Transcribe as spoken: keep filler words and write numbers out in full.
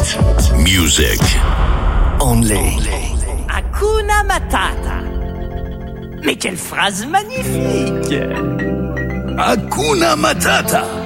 hit music only. Hakuna Matata. Mais quelle phrase magnifique! Hakuna Matata.